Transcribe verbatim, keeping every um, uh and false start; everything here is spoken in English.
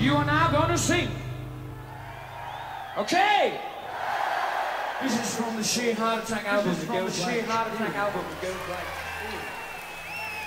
you are now going to sing. Okay? This is from the Sheer Heart Attack album. This is from the Sheer Heart Attack album. Go Black.